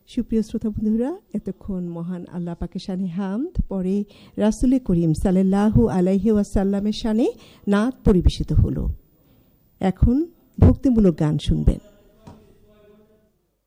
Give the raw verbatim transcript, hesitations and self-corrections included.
সুপ্রিয় শ্রোতা বন্ধুরা, এতক্ষণ মহান আল্লাহ পাকের শানে হামদ, পরে রাসূলে করিম সাল্লাল্লাহু আলাইহি ওয়াসাল্লামের শানে নাত পরিবেশিত হলো। এখন ভক্তিমূলক গান শুনবেন।